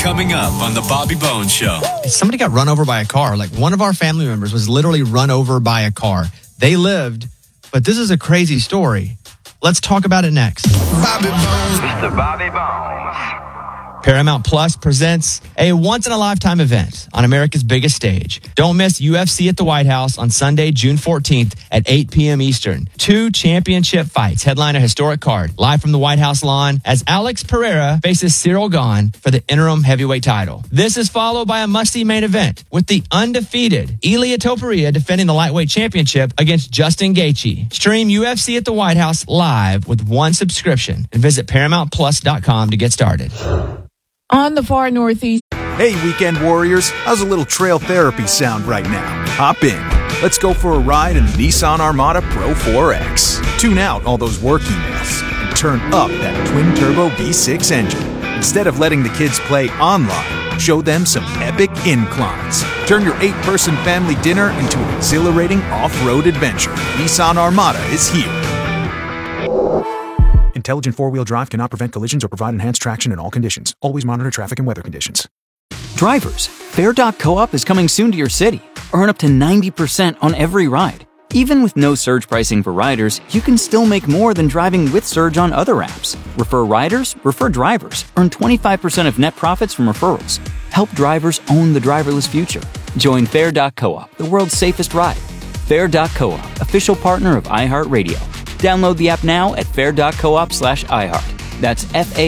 Coming up on the Bobby Bones Show. Somebody got run over by a car. Like one of our family members was literally run over by a car. They lived, but this is a crazy story. Let's talk about it next. Bobby Bones. Mr. Bobby Bones. Paramount Plus presents a once-in-a-lifetime event on America's biggest stage. Don't miss UFC at the White House on Sunday, June 14th at 8 p.m. Eastern. 2 championship fights headline a historic card live from the White House lawn as Alex Pereira faces Cyril Gane for the interim heavyweight title. This is followed by a must-see main event with the undefeated Ilia Topuria defending the lightweight championship against Justin Gaethje. Stream UFC at the White House live with one subscription and visit ParamountPlus.com to get started. On the far northeast. Hey, weekend warriors. How's a little trail therapy sound right now? Hop in. Let's go for a ride in the Nissan Armada Pro 4X. Tune out all those work emails and turn up that twin-turbo V6 engine. Instead of letting the kids play online, show them some epic inclines. Turn your 8-person family dinner into an exhilarating off-road adventure. Nissan Armada is here. Intelligent four-wheel drive cannot prevent collisions or provide enhanced traction in all conditions. Always monitor traffic and weather conditions. Drivers, Fair.coop is coming soon to your city. Earn up to 90% on every ride. Even with no surge pricing for riders, you can still make more than driving with surge on other apps. Refer riders, refer drivers. Earn 25% of net profits from referrals. Help drivers own the driverless future. Join Fair.coop, the world's safest ride. Fair.coop, official partner of iHeartRadio. Download the app now at fair.coop/iHeart. That's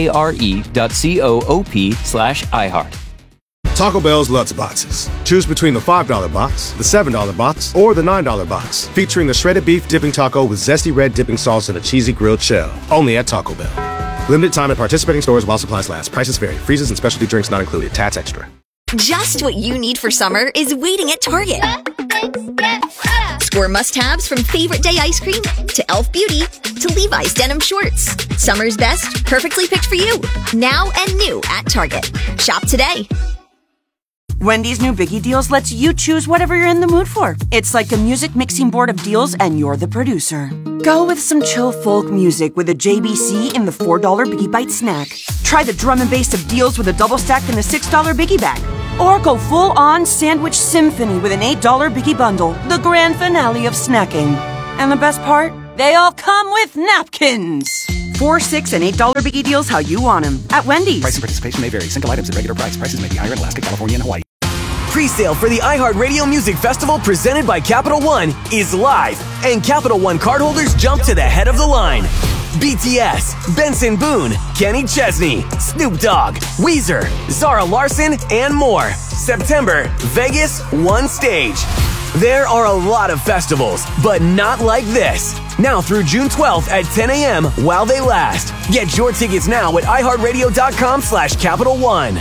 FARE.coop/iHeart. Taco Bell's Lutz Boxes. Choose between the $5 box, the $7 box, or the $9 box. Featuring a shredded beef dipping taco with zesty red dipping sauce and a cheesy grilled shell. Only at Taco Bell. Limited time at participating stores while supplies last. Prices vary. Freezes and specialty drinks not included. Tats extra. Just what you need for summer is waiting at Target. Score must-haves from Favorite Day ice cream to Elf Beauty to Levi's denim shorts. Summer's best, perfectly picked for you. Now and new at Target. Shop today. Wendy's new Biggie Deals lets you choose whatever you're in the mood for. It's like a music mixing board of deals and you're the producer. Go with some chill folk music with a JBC in the $4 Biggie Bite snack. Try the drum and bass of deals with a double stack in the $6 Biggie Bag. Or go full-on sandwich symphony with an $8 Biggie Bundle, the grand finale of snacking. And the best part? They all come with napkins. $4, $6, and $8 Biggie Deals how you want them at Wendy's. Price and participation may vary. Single items at regular price. Prices may be higher in Alaska, California, and Hawaii. Pre-sale for the iHeartRadio Music Festival presented by Capital One is live, and Capital One cardholders jump to the head of the line. BTS, Benson Boone, Kenny Chesney, Snoop Dogg, Weezer, Zara Larsson, and more. September, Vegas, one stage. There are a lot of festivals, but not like this. Now through June 12th at 10 a.m. while they last. Get your tickets now at iHeartRadio.com/Capital One.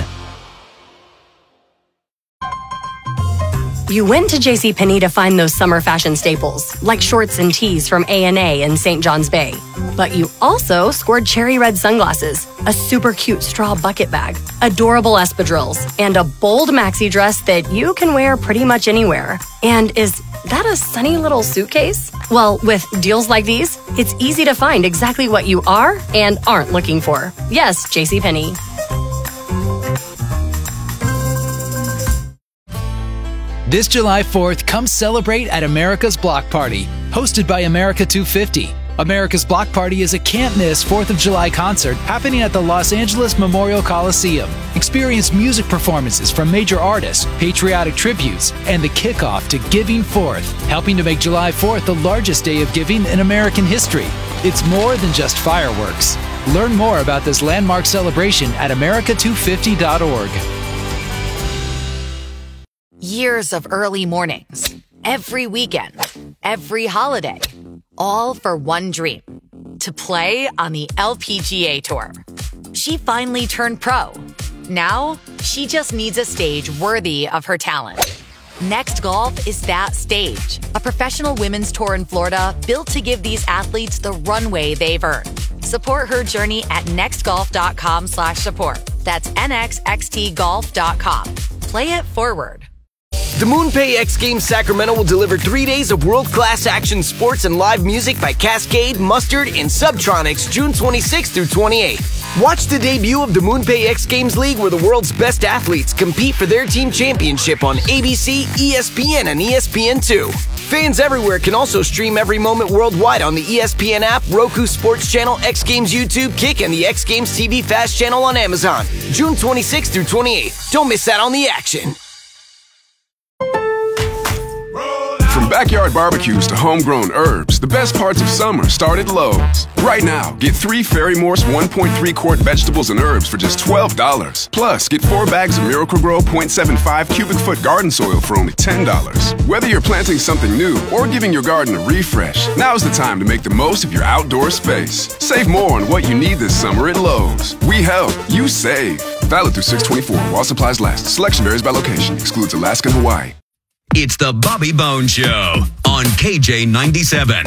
You went to JCPenney to find those summer fashion staples, like shorts and tees from A&A and St. John's Bay. But you also scored cherry red sunglasses, a super cute straw bucket bag, adorable espadrilles, and a bold maxi dress that you can wear pretty much anywhere. And is that a sunny little suitcase? Well, with deals like these, it's easy to find exactly what you are and aren't looking for. Yes, JCPenney. This July 4th, come celebrate at America's Block Party, hosted by America 250. America's Block Party is a can't-miss 4th of July concert happening at the Los Angeles Memorial Coliseum. Experience music performances from major artists, patriotic tributes, and the kickoff to Giving Forth, helping to make July 4th the largest day of giving in American history. It's more than just fireworks. Learn more about this landmark celebration at america250.org. Years of early mornings, every weekend, every holiday, all for one dream, to play on the LPGA Tour. She finally turned pro. Now, she just needs a stage worthy of her talent. Next Golf is that stage, a professional women's tour in Florida built to give these athletes the runway they've earned. Support her journey at nextgolf.com/support. That's nxxtgolf.com. Play it forward. The MoonPay X Games Sacramento will deliver 3 days of world-class action sports and live music by Cascade, Mustard, and Subtronics June 26th through 28th. Watch the debut of the MoonPay X Games League, where the world's best athletes compete for their team championship on ABC, ESPN, and ESPN2. Fans everywhere can also stream every moment worldwide on the ESPN app, Roku Sports Channel, X Games YouTube, Kick, and the X Games TV Fast channel on Amazon. June 26th through 28th. Don't miss out on the action. From backyard barbecues to homegrown herbs, the best parts of summer start at Lowe's. Right now, get 3 Fairy Morse 1.3 quart vegetables and herbs for just $12. Plus, get 4 bags of Miracle Grow 0.75 cubic foot garden soil for only $10. Whether you're planting something new or giving your garden a refresh, now's the time to make the most of your outdoor space. Save more on what you need this summer at Lowe's. We help, you save. Valid through 6/24 while supplies last. Selection varies by location. Excludes Alaska and Hawaii. It's the Bobby Bones Show on KJ97.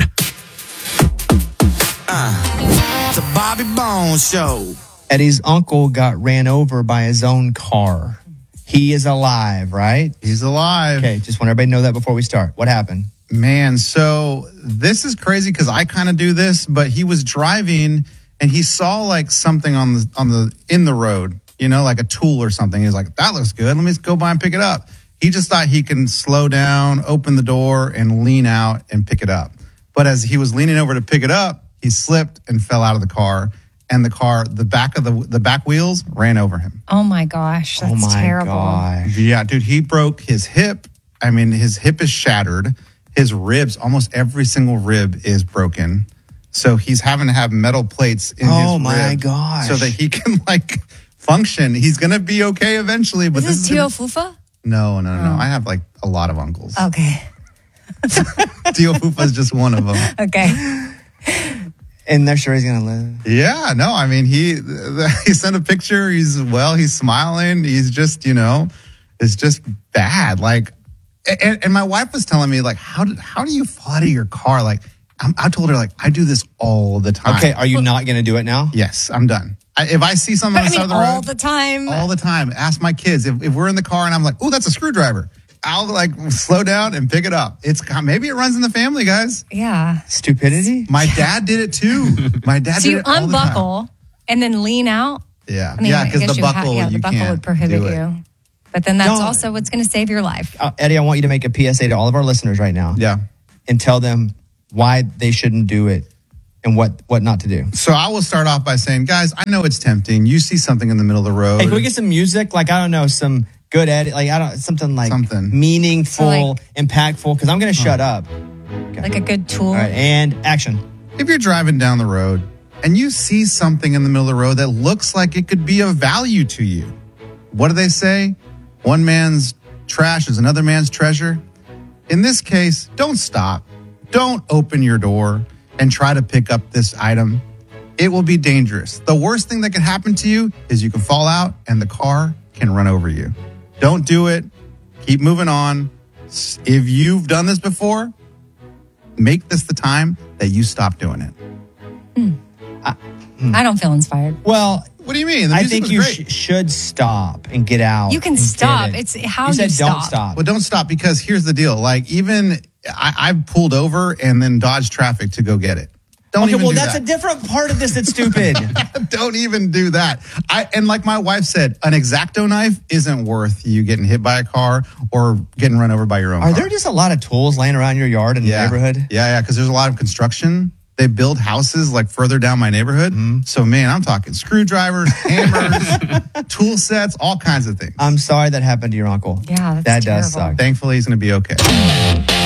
It's a Bobby Bones Show. Eddie's uncle got ran over by his own car. He is alive, right? He's alive. Okay, just want everybody to know that before we start. What happened? Man, so this is crazy because I kind of do this, but he was driving and he saw like something in the road, you know, like a tool or something. He's like, that looks good. Let me just go by and pick it up. He just thought he can slow down, open the door, and lean out and pick it up. But as he was leaning over to pick it up, he slipped and fell out of the car. And the back wheels ran over him. Oh my gosh, that's terrible. Gosh. Yeah, dude, he broke his hip. I mean, his hip is shattered. His ribs, almost every single rib is broken. So he's having to have metal plates in his rib. Oh my gosh. So that he can like function. He's going to be okay eventually. But Is this Tio Fufa? No. I have like a lot of uncles. Okay. Tio Fufa is just one of them. Okay. And they're sure he's going to live. Yeah, no, I mean, he sent a picture. He's smiling. He's just, it's just bad. Like, and my wife was telling me, like, how do you fall out of your car? Like, I told her, like, I do this all the time. Okay, are you not going to do it now? Yes, I'm done. If I see something on the side of the road. All the time. All the time. Ask my kids. If we're in the car and I'm like, oh, that's a screwdriver, I'll like slow down and pick it up. Maybe it runs in the family, guys. Yeah. Stupidity? My dad did it too. My dad so did you it all the time. unbuckle and then lean out? Yeah. I mean, because the buckle, the buckle would prohibit you. But then that's also what's going to save your life. Eddie, I want you to make a PSA to all of our listeners right now. Yeah. And tell them why they shouldn't do it and what not to do. So I will start off by saying, guys, I know it's tempting. You see something in the middle of the road. Hey, can we get some music? Like, I don't know, some good edit, like something meaningful, impactful, because I'm going to shut up. Okay. Like a good tool. All right, and action. If you're driving down the road and you see something in the middle of the road that looks like it could be of value to you, what do they say? One man's trash is another man's treasure. In this case, don't stop. Don't open your door and try to pick up this item. It will be dangerous. The worst thing that can happen to you is you can fall out and the car can run over you. Don't do it. Keep moving on. If you've done this before, make this the time that you stop doing it. I don't feel inspired. Well, what do you mean? I think you should stop and get out. You can stop. It's how you said stop. Don't stop. Well, don't stop because here's the deal. Like even I've pulled over and then dodged traffic to go get it. That's a different part of this that's stupid. Don't even do that. And like my wife said, an X-Acto knife isn't worth you getting hit by a car or getting run over by your own car. Are there just a lot of tools laying around your yard in the neighborhood? Yeah, because there's a lot of construction. They build houses like further down my neighborhood. Mm-hmm. So, man, I'm talking screwdrivers, hammers, tool sets, all kinds of things. I'm sorry that happened to your uncle. Yeah, that terrible. does suck. Thankfully, he's going to be okay.